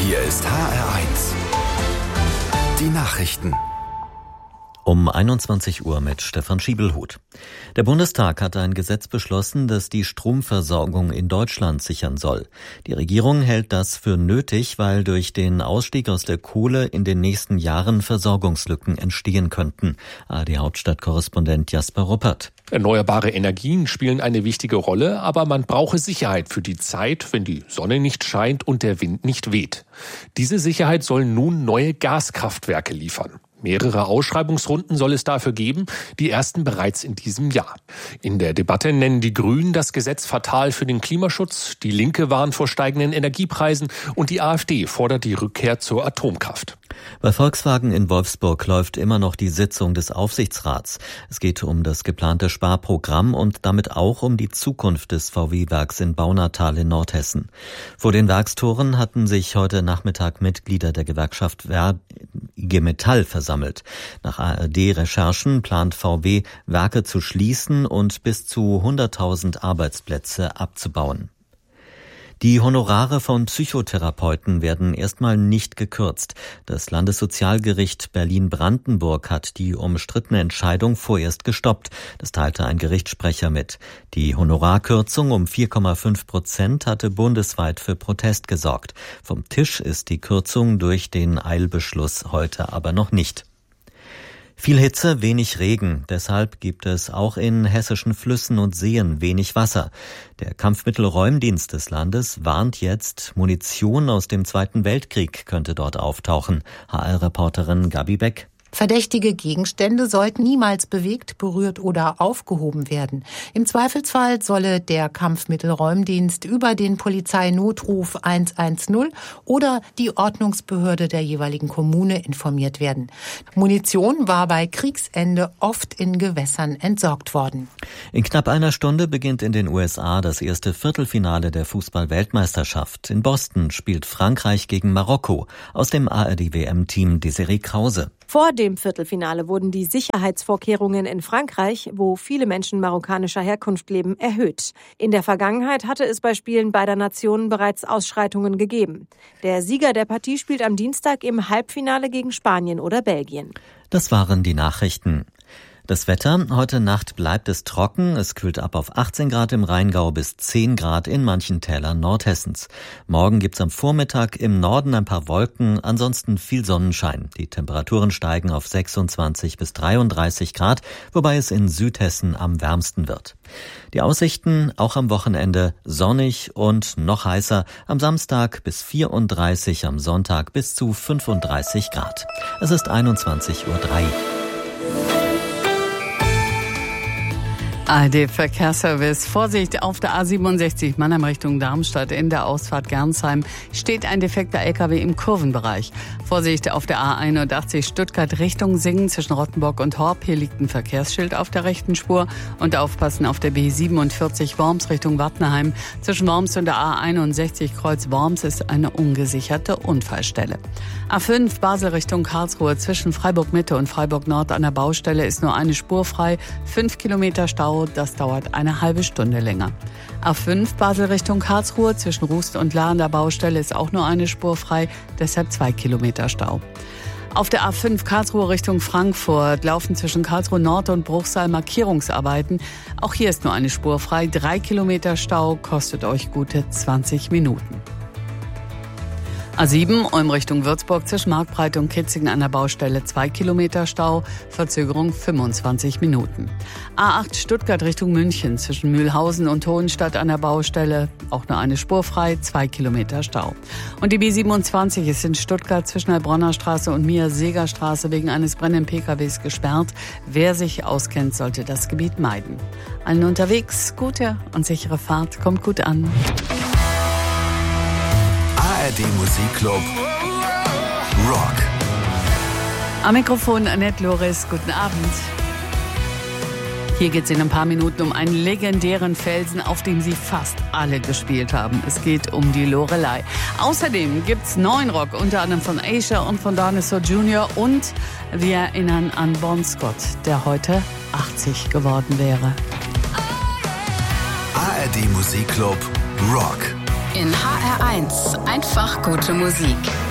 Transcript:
Hier ist HR1. Die Nachrichten. Um 21 Uhr mit Stefan Schiebelhuth. Der Bundestag hat ein Gesetz beschlossen, das die Stromversorgung in Deutschland sichern soll. Die Regierung hält das für nötig, weil durch den Ausstieg aus der Kohle in den nächsten Jahren Versorgungslücken entstehen könnten. ARD-Hauptstadtkorrespondent Jasper Ruppert. Erneuerbare Energien spielen eine wichtige Rolle, aber man brauche Sicherheit für die Zeit, wenn die Sonne nicht scheint und der Wind nicht weht. Diese Sicherheit sollen nun neue Gaskraftwerke liefern. Mehrere Ausschreibungsrunden soll es dafür geben, die ersten bereits in diesem Jahr. In der Debatte nennen die Grünen das Gesetz fatal für den Klimaschutz, die Linke warnt vor steigenden Energiepreisen und die AfD fordert die Rückkehr zur Atomkraft. Bei Volkswagen in Wolfsburg läuft immer noch die Sitzung des Aufsichtsrats. Es geht um das geplante Sparprogramm und damit auch um die Zukunft des VW-Werks in Baunatal in Nordhessen. Vor den Werkstoren hatten sich heute Nachmittag Mitglieder der Gewerkschaft IG Metall versammelt. Nach ARD-Recherchen plant VW, Werke zu schließen und bis zu 100.000 Arbeitsplätze abzubauen. Die Honorare von Psychotherapeuten werden erstmal nicht gekürzt. Das Landessozialgericht Berlin-Brandenburg hat die umstrittene Entscheidung vorerst gestoppt. Das teilte ein Gerichtssprecher mit. Die Honorarkürzung um 4,5% hatte bundesweit für Protest gesorgt. Vom Tisch ist die Kürzung durch den Eilbeschluss heute aber noch nicht. Viel Hitze, wenig Regen. Deshalb gibt es auch in hessischen Flüssen und Seen wenig Wasser. Der Kampfmittelräumdienst des Landes warnt jetzt, Munition aus dem Zweiten Weltkrieg könnte dort auftauchen. HR-Reporterin Gabi Beck. Verdächtige Gegenstände sollten niemals bewegt, berührt oder aufgehoben werden. Im Zweifelsfall solle der Kampfmittelräumdienst über den Polizeinotruf 110 oder die Ordnungsbehörde der jeweiligen Kommune informiert werden. Munition war bei Kriegsende oft in Gewässern entsorgt worden. In knapp einer Stunde beginnt in den USA das erste Viertelfinale der Fußball-Weltmeisterschaft. In Boston spielt Frankreich gegen Marokko. Aus dem ARD-WM-Team Desiree Krause. Vor dem Viertelfinale wurden die Sicherheitsvorkehrungen in Frankreich, wo viele Menschen marokkanischer Herkunft leben, erhöht. In der Vergangenheit hatte es bei Spielen beider Nationen bereits Ausschreitungen gegeben. Der Sieger der Partie spielt am Dienstag im Halbfinale gegen Spanien oder Belgien. Das waren die Nachrichten. Das Wetter, heute Nacht bleibt es trocken, es kühlt ab auf 18 Grad im Rheingau bis 10 Grad in manchen Tälern Nordhessens. Morgen gibt's am Vormittag im Norden ein paar Wolken, ansonsten viel Sonnenschein. Die Temperaturen steigen auf 26 bis 33 Grad, wobei es in Südhessen am wärmsten wird. Die Aussichten auch am Wochenende sonnig und noch heißer, am Samstag bis 34, am Sonntag bis zu 35 Grad. Es ist 21:03 Uhr. ARD-Verkehrsservice. Vorsicht auf der A67 Mannheim Richtung Darmstadt in der Ausfahrt Gernsheim steht ein defekter LKW im Kurvenbereich. Vorsicht auf der A81 Stuttgart Richtung Singen zwischen Rottenburg und Horb. Hier liegt ein Verkehrsschild auf der rechten Spur. Und aufpassen auf der B47 Worms Richtung Wattenheim. Zwischen Worms und der A61 Kreuz Worms ist eine ungesicherte Unfallstelle. A5 Basel Richtung Karlsruhe zwischen Freiburg Mitte und Freiburg Nord an der Baustelle ist nur eine Spur frei. 5 Kilometer Stau. Das dauert eine halbe Stunde länger. A5 Basel Richtung Karlsruhe zwischen Rust und Lahr an der Baustelle ist auch nur eine Spur frei, deshalb 2 Kilometer Stau. Auf der A5 Karlsruhe Richtung Frankfurt laufen zwischen Karlsruhe Nord und Bruchsal Markierungsarbeiten. Auch hier ist nur eine Spur frei. 3 Kilometer Stau kostet euch gute 20 Minuten. A7 Ulm Richtung Würzburg zwischen Marktbreite und Kitzingen an der Baustelle 2 Kilometer Stau, Verzögerung 25 Minuten. A8 Stuttgart Richtung München zwischen Mühlhausen und Hohenstadt an der Baustelle, auch nur eine Spur frei, 2 Kilometer Stau. Und die B27 ist in Stuttgart zwischen Heilbronner Straße und Mia-Seeger-Straße wegen eines brennenden PKWs gesperrt. Wer sich auskennt, sollte das Gebiet meiden. Allen unterwegs, gute und sichere Fahrt, kommt gut an. ARD Musikclub Rock. Am Mikrofon Annette Loris, guten Abend. Hier geht es in ein paar Minuten um einen legendären Felsen, auf dem sie fast alle gespielt haben. Es geht um die Loreley. Außerdem gibt's neuen Rock, unter anderem von Asia und von Dinosaur Jr. Und wir erinnern an Bon Scott, der heute 80 geworden wäre. ARD Musikclub Rock. In HR1 einfach gute Musik.